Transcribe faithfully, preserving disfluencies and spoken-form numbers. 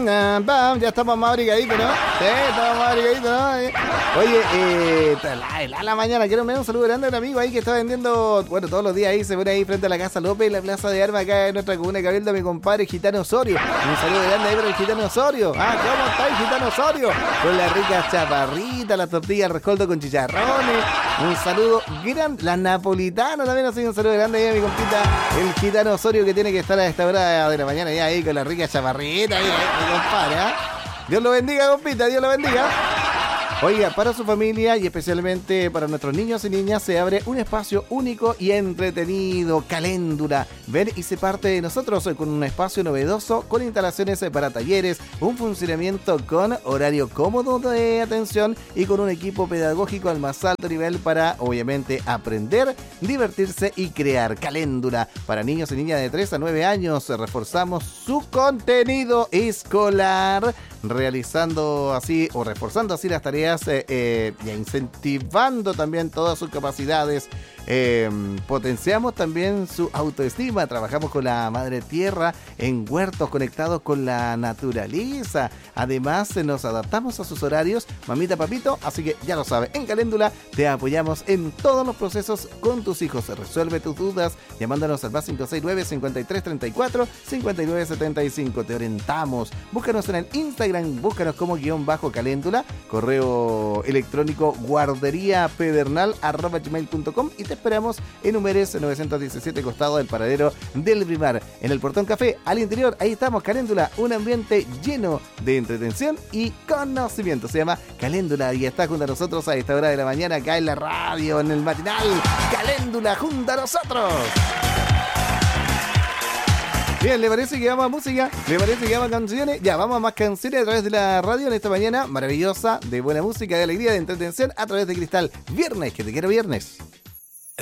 na, pam. Ya estamos más abrigaditos, ¿no? Sí, estamos más abrigaditos, ¿no? Oye, eh, la, la, la mañana, quiero enviar un saludo grande a un amigo ahí que está vendiendo, bueno, todos los días ahí, se pone ahí frente a la Casa López, en la Plaza de Armas, acá en nuestra comuna de Cabildo, mi compadre Gitano Osorio. Un saludo grande ahí para el Gitano Osorio. Ah, ¿cómo estáis, Gitano Osorio? Con la rica chaparrita, la tortilla al rescoldo con chicharrones. Un saludo grande, la napolitana también, así un saludo grande ahí a mi compita, el Gitano Osorio, que tiene que estar a esta hora de la mañana ya ahí con la rica chaparrita ahí, mi compadre, ¿eh? Dios lo bendiga, compita, Dios lo bendiga. Oiga, para su familia y especialmente para nuestros niños y niñas se abre un espacio único y entretenido, Caléndula. Ven y se parte de nosotros con un espacio novedoso, con instalaciones para talleres, un funcionamiento con horario cómodo de atención y con un equipo pedagógico al más alto nivel para, obviamente, aprender, divertirse y crear. Caléndula. Para niños y niñas de tres a nueve años, reforzamos su contenido escolar, realizando así o reforzando así las tareas eh, eh, y incentivando también todas sus capacidades. Eh, potenciamos también su autoestima, trabajamos con la madre tierra en huertos conectados con la naturaleza. Además nos adaptamos a sus horarios, mamita, papito, así que ya lo sabes, en Caléndula te apoyamos en todos los procesos con tus hijos. Resuelve tus dudas llamándonos al más cinco seis nueve, cinco tres tres cuatro, cinco nueve siete cinco. Te orientamos. Búscanos en el Instagram, búscanos como guión bajo Caléndula, correo electrónico guarderíapedernal arroba gmail punto com y te esperamos en Humérez novecientos diecisiete, costado del paradero del Brimar, en el Portón Café. Al interior, ahí estamos, Caléndula, un ambiente lleno de entretención y conocimiento. Se llama Caléndula y está junto a nosotros a esta hora de la mañana, acá en la radio, en el matinal. Caléndula junto a nosotros. Bien, ¿le parece que vamos a música? ¿Le parece que vamos a canciones? Ya, vamos a más canciones a través de la radio en esta mañana maravillosa, de buena música, de alegría, de entretención, a través de Cristal. Viernes, que te quiero viernes.